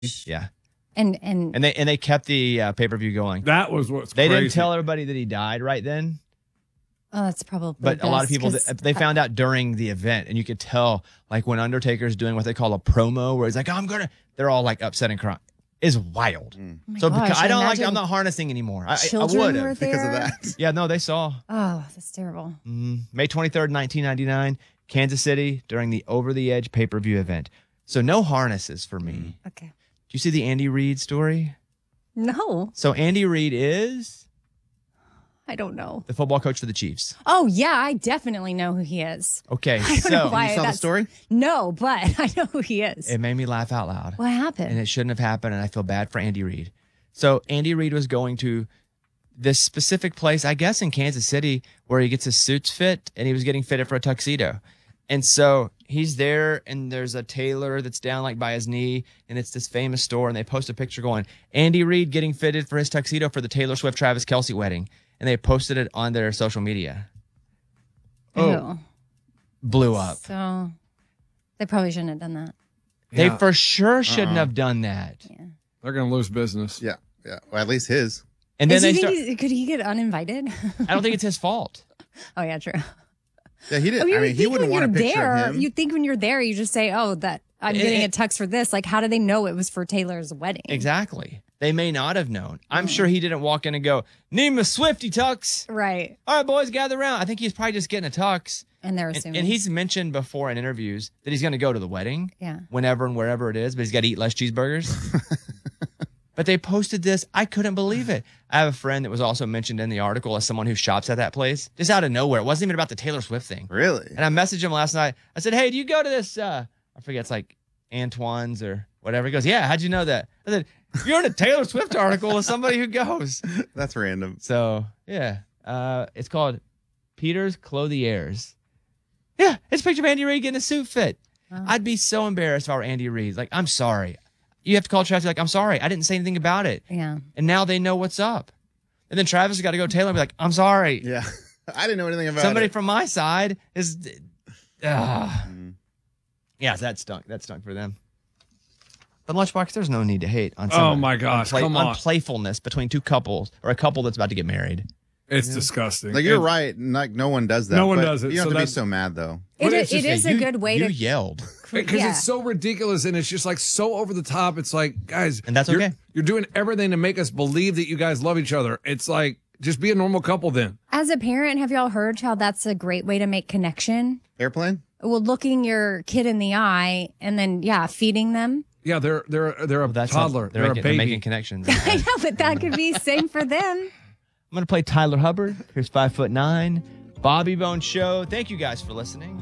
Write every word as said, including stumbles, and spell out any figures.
Yeah. And and And they and they kept the uh, pay-per-view going. That was what's They crazy. didn't tell everybody that he died right then. oh, that's probably. But a lot of best, people, 'cause they found out during the event, and you could tell, like when Undertaker's doing what they call a promo, where he's like, "I'm gonna," they're all like upset and crying. Is wild. Oh my so gosh, because I don't like, imagine I'm not harnessing anymore. I, I children would were have because of there. that. Yeah, no, they saw. Oh, that's terrible. Mm, May twenty-third, nineteen ninety-nine, Kansas City during the Over the Edge pay-per-view event. So no harnesses for me. Okay. Do you see the Andy Reid story? No, So Andy Reid is I don't know. the football coach for the Chiefs. Oh yeah, I definitely know who he is. Okay, I don't so know why You saw the that's- story? No, but I know who he is. it made me laugh out loud. What happened? And it shouldn't have happened, and I feel bad for Andy Reid. So Andy Reid was going to this specific place, I guess in Kansas City, where he gets his suits fit, and he was getting fitted for a tuxedo. And so he's there, and there's a tailor that's down like by his knee, and it's this famous store, and they post a picture going, Andy Reid getting fitted for his tuxedo for the Taylor Swift Travis Kelce wedding. And they posted it on their social media. oh, Blew up. so they probably shouldn't have done that. They Yeah. for sure shouldn't Uh-uh. have done that. They're going to lose business. Yeah. Yeah. Well, at least his. And Is then he they think start, he's- could he get uninvited? I don't think it's his fault. oh yeah, true. Yeah, he didn't. Oh, you I mean, would he think wouldn't when want a you're picture there, of him. you think when you're there, you just say, "Oh, that I'm It- getting a it- tux for this." Like, how do they know it was for Taylor's wedding? Exactly. They may not have known. I'm sure he didn't walk in and go, need a Swifty tux. Right. All right, boys, gather around. I think he's probably just getting a tux. And they're And, assuming. and he's mentioned before in interviews that he's going to go to the wedding. Yeah. Whenever and wherever it is, but he's got to eat less cheeseburgers. But they posted this. I couldn't believe it. I have a friend that was also mentioned in the article as someone who shops at that place, just out of nowhere. It wasn't even about the Taylor Swift thing. Really? And I messaged him last night. I said, hey, do you go to this? Uh, I forget, it's like Antoine's or whatever. He goes, yeah, how'd you know that? I said, you're in a Taylor Swift article as somebody who goes. That's random. So, yeah. Uh, it's called Peter's Clothiers. Yeah, it's a picture of Andy Reid getting a suit fit. Wow. I'd be so embarrassed if I were Andy Reid. Like, I'm sorry. You have to call Travis, like, I'm sorry. I didn't say anything about it. Yeah. And now they know what's up. And then Travis has got to go to Taylor and be like, I'm sorry. Yeah. I didn't know anything about Somebody it. from my side is. Uh, Mhm. yeah, that stunk. That stunk for them. But Lunchbox, there's no need to hate on Oh, someone. my gosh, come on on. playfulness between two couples or a couple that's about to get married. It's disgusting. Like, you're And- right. Like, no one does that. No one but does it, You don't so have to be that's- so mad, though. It, Well, is, it's just it is You- a good way you to. yelled. Because yeah. it's so ridiculous and it's just like so over the top. It's like, guys, And that's you're, okay. You're doing everything to make us believe that you guys love each other. It's like, just be a normal couple then. As a parent, have y'all heard how that's a great way to make connection? Airplane? Well, looking your kid in the eye and then, yeah, feeding them. Yeah, they're they're they're a Well, that's toddler. They're, They're, making, a they're baby. making connections. I I'm know, but that could be same for them. going to play Tyler Hubbard. Here's five foot nine. Bobby Bone Show. Thank you guys for listening.